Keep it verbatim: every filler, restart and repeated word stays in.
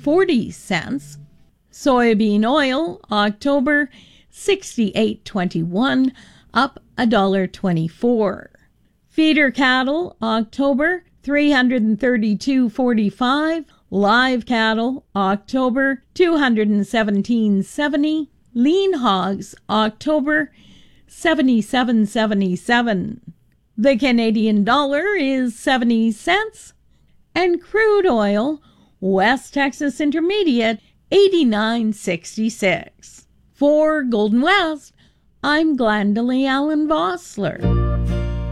forty cents. Soybean oil, October, sixty-eight twenty-one, up one dollar twenty-four. Feeder cattle, October, three hundred thirty-two forty-five. Live cattle, October, two hundred seventeen seventy. Lean hogs, October, seventy-seven seventy-seven. The Canadian dollar is seventy cents. And crude oil, West Texas Intermediate, eighty-nine sixty-six. For Golden West, I'm Glendalee Allen Vossler.